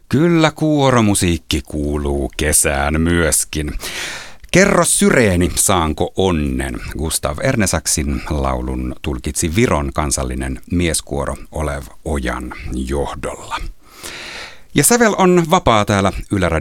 Kyllä kuoromusiikki kuuluu kesään myöskin. Kerro syreeni, saanko onnen? Gustav Ernesaksin laulun tulkitsi Viron kansallinen mieskuoro Olev Ojan johdolla. Ja sävel on vapaa täällä Yle